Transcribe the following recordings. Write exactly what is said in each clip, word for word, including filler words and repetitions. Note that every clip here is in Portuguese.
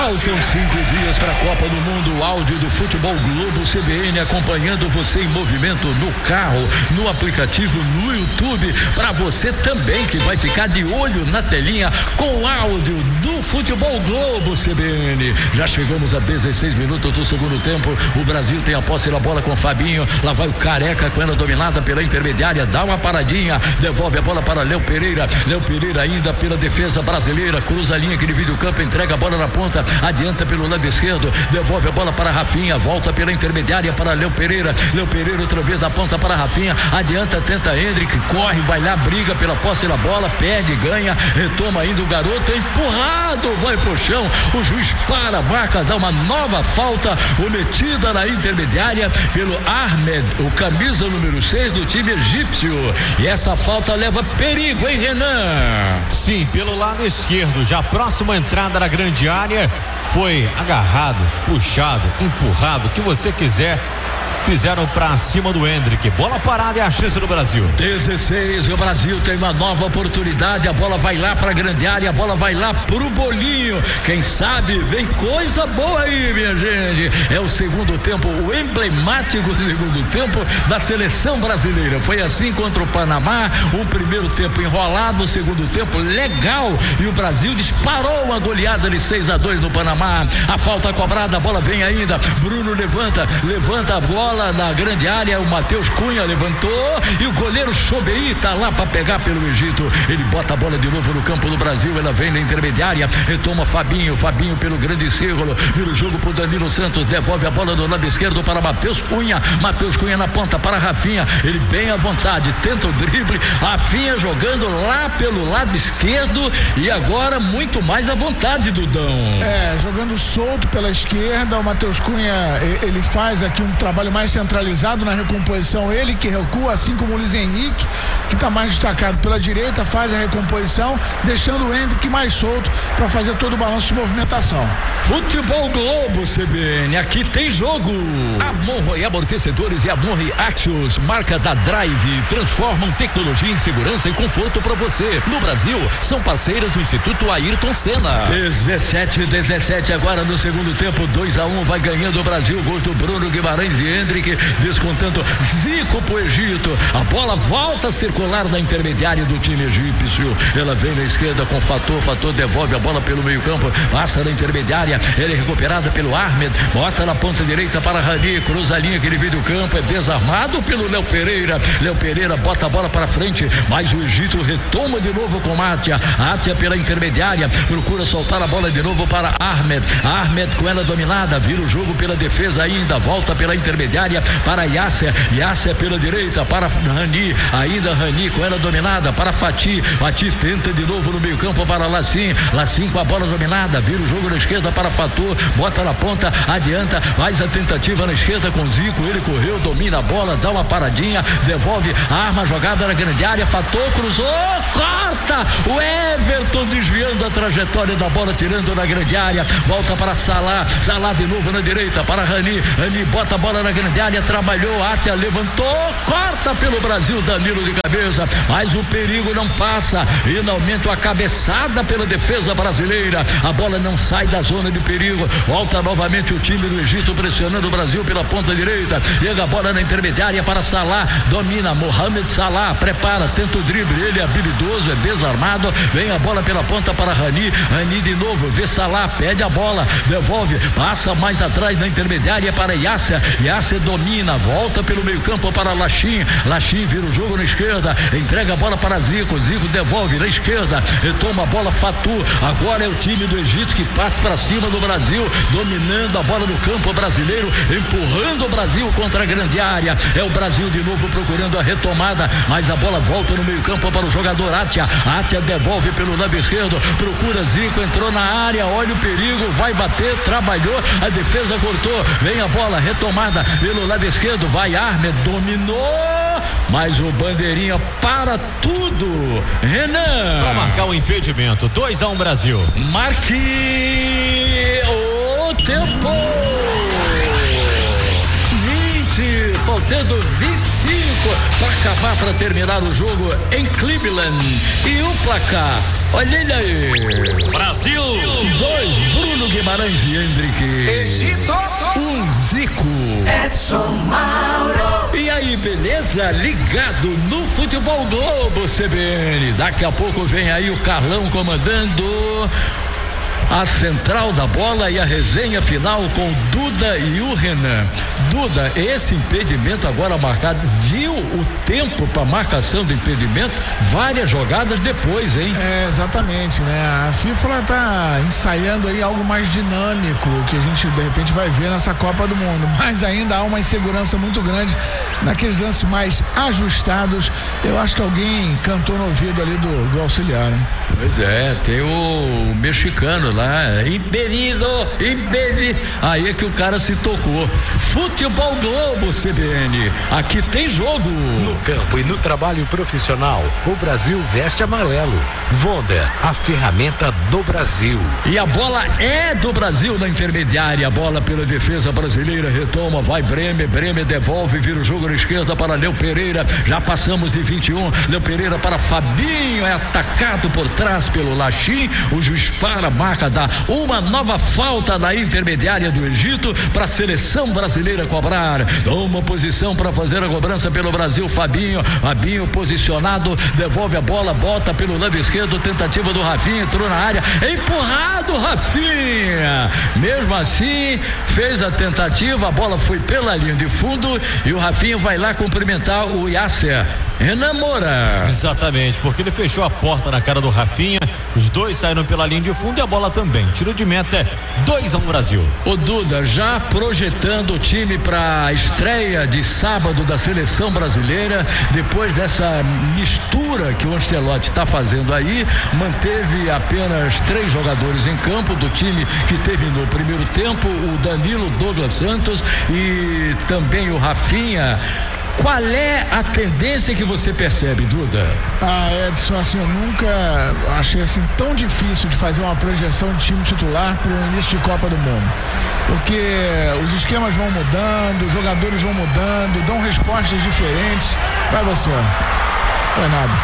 Faltam cinco dias para a Copa do Mundo. O áudio do Futebol Globo C B N acompanhando você em movimento no carro, no aplicativo, no YouTube. Para você também que vai ficar de olho na telinha com o áudio do Futebol Globo C B N. Já chegamos a dezesseis minutos do segundo tempo. O Brasil tem a posse da bola com o Fabinho. Lá vai o Careca com ela dominada pela intermediária. Dá uma paradinha, devolve a bola para Léo Pereira. Léo Pereira ainda pela defesa brasileira. Cruza a linha que divide o campo, entrega a bola na ponta, adianta pelo lado esquerdo, devolve a bola para Rafinha, volta pela intermediária para Léo Pereira. Léo Pereira outra vez da ponta para Rafinha, adianta, tenta Hendrick, corre, vai lá, briga pela posse da bola, perde, ganha, retoma ainda o garoto, empurrado, vai pro chão, o juiz para, marca, dá uma nova falta, cometida na intermediária pelo Ahmed, o camisa número seis do time egípcio, e essa falta leva perigo, hein, Renan? Sim, pelo lado esquerdo, já próxima entrada na grande área, foi agarrado, puxado, empurrado, o que você quiser. Fizeram pra cima do Hendrick. Bola parada e a chance do Brasil. dezesseis, e o Brasil tem uma nova oportunidade. A bola vai lá pra grande área, a bola vai lá pro bolinho. Quem sabe vem coisa boa aí, minha gente. É o segundo tempo, o emblemático segundo tempo da seleção brasileira. Foi assim contra o Panamá. O primeiro tempo enrolado, o segundo tempo legal. E o Brasil disparou uma goleada de seis a dois no Panamá. A falta cobrada, a bola vem ainda. Bruno levanta, levanta a bola na grande área, o Matheus Cunha levantou e o goleiro Chobeí tá lá para pegar pelo Egito. Ele bota a bola de novo no campo do Brasil, ela vem na intermediária, retoma Fabinho, Fabinho pelo grande círculo, vira o jogo pro Danilo Santos, devolve a bola do lado esquerdo para Matheus Cunha, Matheus Cunha na ponta para Rafinha, ele bem à vontade, tenta o drible, Rafinha jogando lá pelo lado esquerdo e agora muito mais à vontade, Dudão. É, jogando solto pela esquerda, o Matheus Cunha, ele faz aqui um trabalho mais centralizado na recomposição, ele que recua, assim como o Luiz Henrique, que está mais destacado pela direita, faz a recomposição, deixando o Hendrick mais solto para fazer todo o balanço de movimentação. Futebol Globo C B N, aqui tem jogo. A Monroe Amortecedores e a Monroe Axios, marca da Drive, transformam tecnologia em segurança e conforto para você. No Brasil, são parceiras do Instituto Ayrton Senna. dezessete dezessete agora no segundo tempo, dois a um, vai ganhando o Brasil, gols do Bruno Guimarães e Hendrick, descontando Zico pro Egito. A bola volta a circular na intermediária do time egípcio. Ela vem na esquerda com Fator, Fator devolve a bola pelo meio campo, passa na intermediária, ele é recuperada pelo Ahmed, bota na ponta direita para Rani, cruza a linha que divide o campo, é desarmado pelo Léo Pereira. Léo Pereira bota a bola para frente, mas o Egito retoma de novo com Atia. Atia pela intermediária, procura soltar a bola de novo para Ahmed. Ahmed com ela dominada, vira o jogo pela defesa ainda, volta pela intermediária para Yasser, Yasser pela direita para Rani, ainda Rani com ela dominada para Fatih, Fatih tenta de novo no meio campo para Lassim, Lassim com a bola dominada, vira o jogo na esquerda para Fator, bota na ponta, adianta, faz a tentativa na esquerda com Zico, ele correu, domina a bola, dá uma paradinha, devolve a arma jogada na grande área, Fator cruzou, corta, o Everton desviando a trajetória da bola, tirando na grande área, volta para Salah, Salah de novo na direita para Rani, Rani bota a bola na grande área, trabalhou, Atia levantou, corta pelo Brasil, Danilo de cabeça, mas o perigo não passa, finalmente a cabeçada pela defesa brasileira, a bola não sai da zona de perigo, volta novamente o time do Egito pressionando o Brasil pela ponta direita, chega a bola na intermediária para Salah, domina Mohamed Salah, prepara, tenta o drible, ele é habilidoso, é desarmado, vem a bola pela ponta para Rani, Rani de novo, vê Salah, pede a bola, devolve, passa mais atrás na intermediária para Yasser, Yasser domina, volta pelo meio campo para Lassim, Lassim vira o jogo na esquerda, entrega a bola para Zico, Zico devolve na esquerda, retoma a bola Fatou, agora é o time do Egito que parte para cima do Brasil, dominando a bola no campo brasileiro, empurrando o Brasil contra a grande área, é o Brasil de novo procurando a retomada, mas a bola volta no meio campo para o jogador Atia, Atia devolve pelo lado esquerdo, procura Zico, entrou na área, olha o perigo, vai bater, trabalhou, a defesa cortou, vem a bola retomada pelo lado esquerdo, vai Ahmed, dominou, mas o bandeirinha para tudo, Renan. Para marcar o impedimento, dois a um Brasil. Marque o tempo. vinte, faltando vinte e cinco para acabar, para terminar o jogo em Cleveland. E o placar, olha ele aí. Brasil dois, Bruno Guimarães Guimarães e Hendrick. Egito. Um Zico. Edson Mauro. E aí, beleza? Ligado no Futebol Globo C B N. Daqui a pouco vem aí o Carlão comandando a central da bola e a resenha final com o Duda e o Renan. Duda, esse impedimento agora marcado, viu o tempo para marcação do impedimento? Várias jogadas depois, hein? É, exatamente, né? A FIFA ela tá ensaiando aí algo mais dinâmico que a gente de repente vai ver nessa Copa do Mundo, mas ainda há uma insegurança muito grande naqueles lances mais ajustados. Eu acho que alguém cantou no ouvido ali do, do auxiliar, né? Pois é, tem o mexicano lá, impedido, impedido. Aí é que o cara se tocou. Futebol Globo C B N, aqui tem jogo. No campo e no trabalho profissional, o Brasil veste amarelo. Vonda, a ferramenta do Brasil. E a bola é do Brasil na intermediária. A bola pela defesa brasileira retoma, vai Bremer, Bremer devolve, vira o jogo na esquerda para Léo Pereira. Já passamos de vinte e um. Léo Pereira para Fabinho, é atacado por trás pelo Lachim. O juiz para, marca, dá uma nova falta na intermediária do Egito para a seleção brasileira cobrar. Uma posição para fazer a cobrança pelo Brasil. Fabinho, Fabinho posicionado, devolve a bola, bota pelo lado esquerdo, tentativa do Rafinha, entrou na área, empurrado Rafinha. Mesmo assim, fez a tentativa, a bola foi pela linha de fundo e o Rafinha vai lá cumprimentar o Yasser. Renan Moura. Exatamente, porque ele fechou a porta na cara do Rafinha, os dois saíram pela linha de fundo e a bola também. Tiro de meta é dois a um Brasil. O Duda já projetando o time para a estreia de sábado da seleção brasileira, depois dessa mistura que o Ancelotti está fazendo aí, manteve apenas três jogadores em campo do time que terminou o primeiro tempo, o Danilo, Douglas Santos e também o Rafinha. Qual é a tendência que você percebe, Duda? Ah, Edson, assim, eu nunca achei assim tão difícil de fazer uma projeção de time titular para o início de Copa do Mundo. Porque os esquemas vão mudando, os jogadores vão mudando, dão respostas diferentes. Vai você, ó. Não é nada.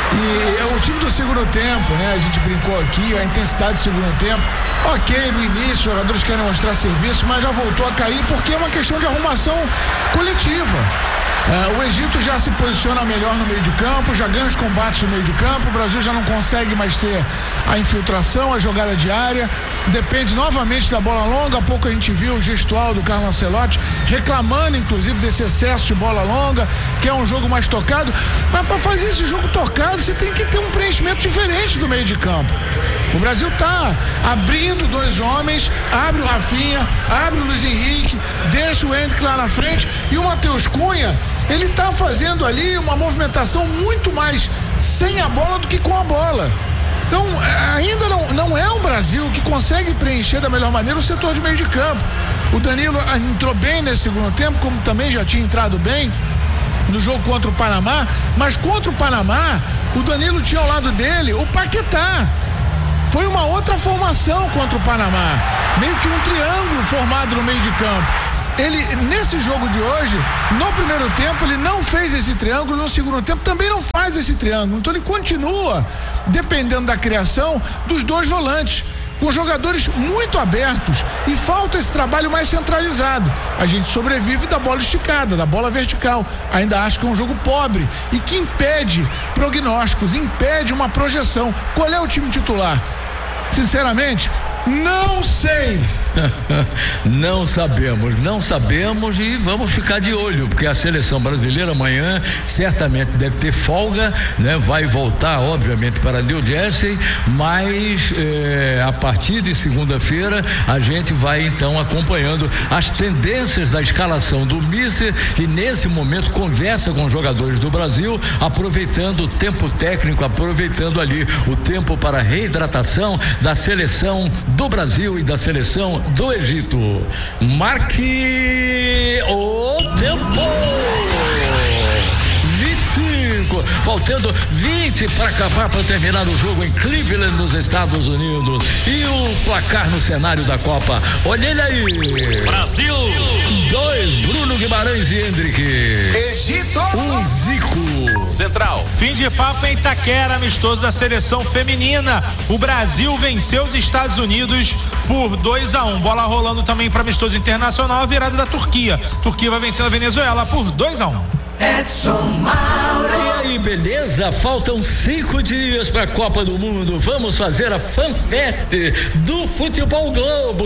E o time do segundo tempo, né? A gente brincou aqui, a intensidade do segundo tempo. Ok, no início, os jogadores querem mostrar serviço, mas já voltou a cair porque é uma questão de arrumação coletiva. Uh, o Egito já se posiciona melhor no meio de campo, já ganha os combates no meio de campo. O Brasil já não consegue mais ter a infiltração, a jogada diária, depende novamente da bola longa. Há pouco a gente viu o gestual do Carlo Ancelotti reclamando inclusive desse excesso de bola longa, que é um jogo mais tocado, mas para fazer esse jogo tocado você tem que ter um preenchimento diferente do meio de campo. O Brasil tá abrindo dois homens, abre o Rafinha, abre o Luiz Henrique, deixa o Hendrick lá na frente e o Matheus Cunha, ele tá fazendo ali uma movimentação muito mais sem a bola do que com a bola. Então, ainda não, não é o Brasil que consegue preencher da melhor maneira o setor de meio de campo. O Danilo entrou bem nesse segundo tempo, como também já tinha entrado bem no jogo contra o Panamá, mas contra o Panamá, o Danilo tinha ao lado dele o Paquetá. Foi uma outra formação contra o Panamá, meio que um triângulo formado no meio de campo. Ele, nesse jogo de hoje, no primeiro tempo, ele não fez esse triângulo, no segundo tempo também não faz esse triângulo. Então ele continua dependendo da criação dos dois volantes, com jogadores muito abertos, e falta esse trabalho mais centralizado. A gente sobrevive da bola esticada, da bola vertical. Ainda acho que é um jogo pobre e que impede prognósticos, impede uma projeção. Qual é o time titular? Sinceramente, não sei. Não sabemos, não sabemos e vamos ficar de olho, porque a seleção brasileira amanhã certamente deve ter folga, né? Vai voltar, obviamente, para New Jersey, mas eh, a partir de segunda-feira a gente vai então acompanhando as tendências da escalação do Mister, que nesse momento conversa com os jogadores do Brasil, aproveitando o tempo técnico, aproveitando ali o tempo para reidratação da seleção do Brasil e da seleção do Egito. Marque o tempo. vinte e cinco, faltando vinte para acabar, para terminar o jogo em Cleveland, nos Estados Unidos. E o placar no cenário da Copa, olha ele aí. Brasil dois, Bruno Guimarães e Hendrick. Egito um Zico. Central. Fim de papo em Itaquera, amistoso da seleção feminina. O Brasil venceu os Estados Unidos por dois a um. Bola rolando também para amistoso internacional, a virada da Turquia. Turquia vai vencendo a Venezuela por dois a um. Edson Mauro. E aí, beleza? Faltam cinco dias para a Copa do Mundo. Vamos fazer a fanfete do Futebol Globo.